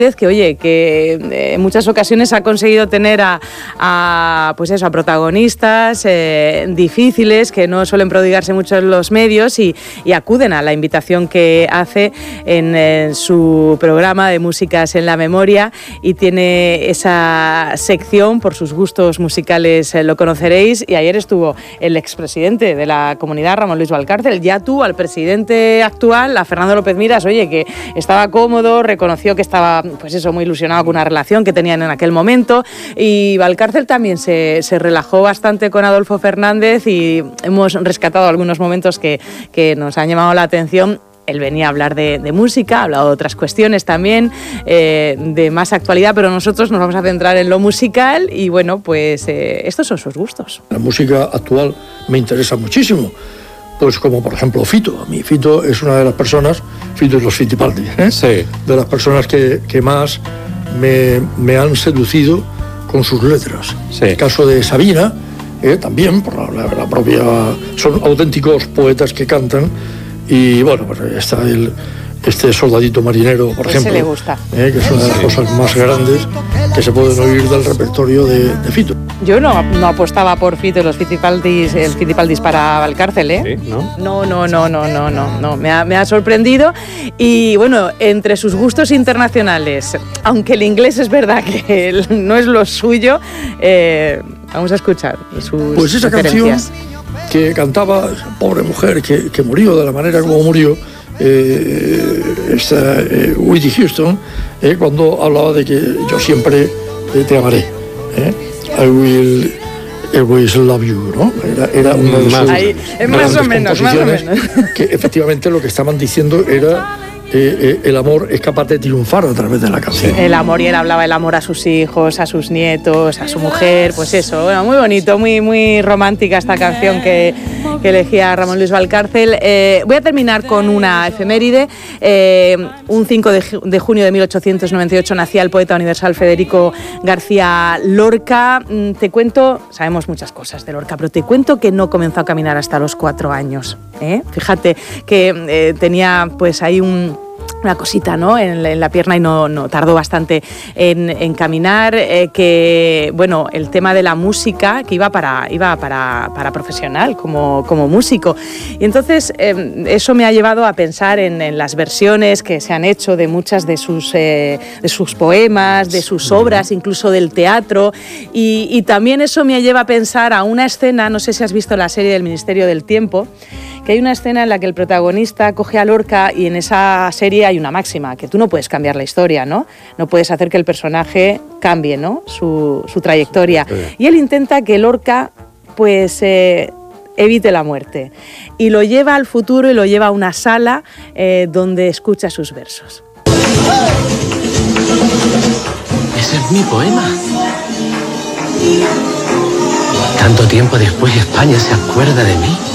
que oye, que en muchas ocasiones ha conseguido tener a protagonistas difíciles que no suelen prodigarse mucho en los medios y acuden a la invitación que hace en su programa de Músicas en la Memoria, y tiene esa sección por sus gustos musicales, lo conoceréis, y ayer estuvo el expresidente de la comunidad, Ramón Luis Valcárcel. Ya tuvo al presidente actual, a Fernando López Miras, oye, que estaba cómodo, reconoció que estaba muy ilusionado con una relación que tenían en aquel momento, y Valcárcel también se relajó bastante con Adolfo Fernández, y hemos rescatado algunos momentos que nos han llamado la atención. Él venía a hablar de música, ha hablado de otras cuestiones también, de más actualidad, pero nosotros nos vamos a centrar en lo musical y bueno, pues estos son sus gustos. La música actual me interesa muchísimo, pues como por ejemplo Fito. A mí Fito es una de las personas, Fito y los Fittipaldi, sí, de las personas que más me han seducido con sus letras. Sí. El caso de Sabina, también, por la propia... Son auténticos poetas que cantan. Y bueno, pues está este Soldadito Marinero, por ejemplo. Ese le gusta. Que es una de las cosas más grandes que se pueden oír del repertorio de Fito. Yo no apostaba por Fito y los Fittipaldis, el Fittipaldis para Valcárcel, ¿eh? ¿Sí? ¿No? No. Me ha sorprendido. Y bueno, entre sus gustos internacionales, aunque el inglés es verdad que no es lo suyo, vamos a escuchar sus pues esa referencias. Canción que cantaba esa pobre mujer que murió de la manera como murió, Whitney Houston, cuando hablaba de que yo siempre te amaré, I will always love you, ¿no? Era una de sus más o menos. Que efectivamente lo que estaban diciendo era el amor es capaz de triunfar a través de la canción. El amor, y él hablaba del amor a sus hijos, a sus nietos, a su mujer, pues eso, bueno, muy bonito, muy romántica esta canción que elegía Ramón Luis Valcárcel. Voy a terminar con una efeméride. Un 5 de junio de 1898 nacía el poeta universal Federico García Lorca. Te cuento, sabemos muchas cosas de Lorca, pero te cuento que no comenzó a caminar hasta los 4 años. Fíjate que tenía pues ahí una cosita, ¿no?, en la pierna, y no tardó bastante en caminar, que bueno, el tema de la música, que iba para profesional como músico, y entonces eso me ha llevado a pensar en las versiones que se han hecho de muchas de sus poemas, de sus obras, incluso del teatro, y también eso me lleva a pensar a una escena, no sé si has visto la serie del Ministerio del Tiempo, que hay una escena en la que el protagonista coge a Lorca, y en esa serie hay una máxima, que tú no puedes cambiar la historia, ¿no? No puedes hacer que el personaje cambie, ¿no?, su trayectoria. Sí. Y él intenta que Lorca, pues, evite la muerte. Y lo lleva al futuro y lo lleva a una sala donde escucha sus versos. Ese es mi poema. Tanto tiempo después España se acuerda de mí.